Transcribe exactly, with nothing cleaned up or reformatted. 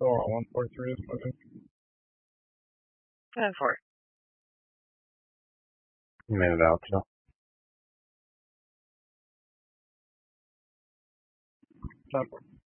So uh, one four three is moving. Ten four. You made it out, so. Ten four.